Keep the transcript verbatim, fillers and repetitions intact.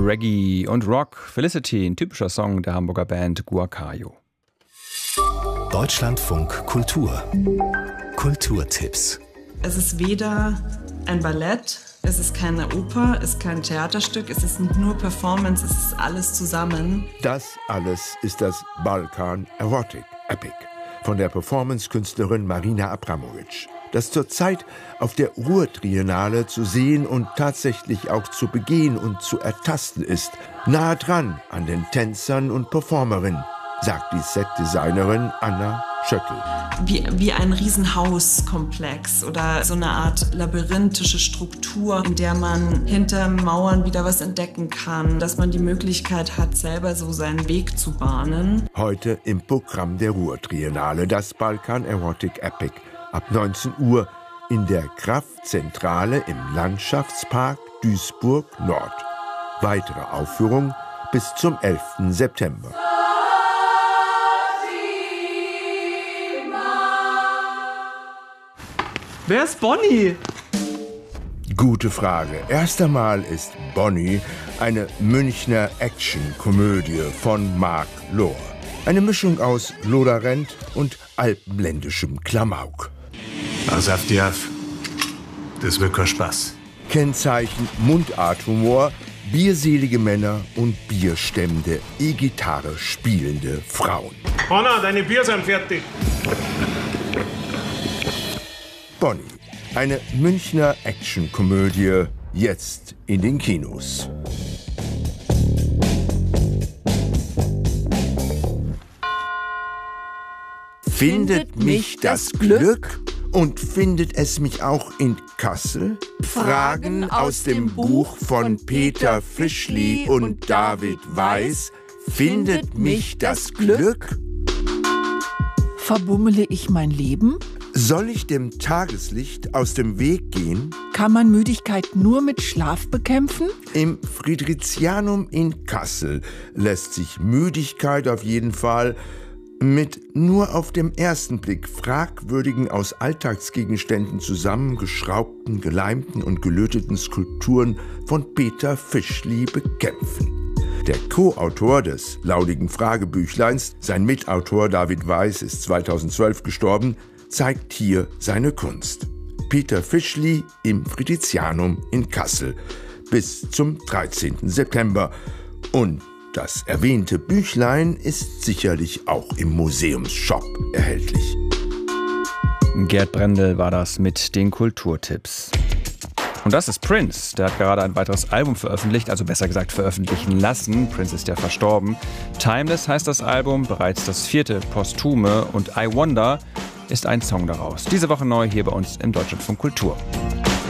Reggae und Rock. Felicity, ein typischer Song der Hamburger Band Guacayo. Deutschlandfunk Kultur. Kulturtipps. Es ist weder ein Ballett, es ist keine Oper, es ist kein Theaterstück, es ist nicht nur Performance, es ist alles zusammen. Das alles ist das Balkan Erotic Epic von der Performance-Künstlerin Marina Abramovic, das zurzeit auf der Ruhr-Triennale zu sehen und tatsächlich auch zu begehen und zu ertasten ist, nahe dran an den Tänzern und Performerinnen, sagt die Setdesignerin Anna Schöttl. Wie, wie ein Riesenhauskomplex oder so eine Art labyrinthische Struktur, in der man hinter Mauern wieder was entdecken kann, dass man die Möglichkeit hat, selber so seinen Weg zu bahnen. Heute im Programm der Ruhr-Triennale das Balkan Erotic Epic. Ab neunzehn Uhr in der Kraftzentrale im Landschaftspark Duisburg Nord. Weitere Aufführung bis zum elften September. Wer ist Bonnie? Gute Frage. Erst einmal ist Bonnie eine Münchner Actionkomödie von Marc Lohr. Eine Mischung aus Lodderent und alpenländischem Klamauk. Pass auf die auf. Das wird kein Spaß. Kennzeichen Mundarthumor, bierselige Männer und bierstemmende, E-Gitarre spielende Frauen. Anna, deine Bier sind fertig. Bonnie, eine Münchner Actionkomödie, jetzt in den Kinos. Findet mich das Glück und findet es mich auch in Kassel? Fragen aus dem Buch von Peter Fischli und David Weiß. Findet mich das Glück? Verbummele ich mein Leben? Soll ich dem Tageslicht aus dem Weg gehen? Kann man Müdigkeit nur mit Schlaf bekämpfen? Im Friedrichianum in Kassel lässt sich Müdigkeit auf jeden Fall mit nur auf dem ersten Blick fragwürdigen, aus Alltagsgegenständen zusammengeschraubten, geleimten und gelöteten Skulpturen von Peter Fischli bekämpfen. Der Co-Autor des laudigen Fragebüchleins, sein Mitautor David Weiß, ist zweitausendzwölf gestorben, zeigt hier seine Kunst. Peter Fischli im Friedrichianum in Kassel bis zum dreizehnten September. Und das erwähnte Büchlein ist sicherlich auch im Museumsshop erhältlich. Gerd Brendel war das mit den Kulturtipps. Und das ist Prince. Der hat gerade ein weiteres Album veröffentlicht, also besser gesagt veröffentlichen lassen. Prince ist ja verstorben. Timeless heißt das Album, bereits das vierte posthume, und I Wonder ist ein Song daraus. Diese Woche neu hier bei uns im Deutschlandfunk Kultur.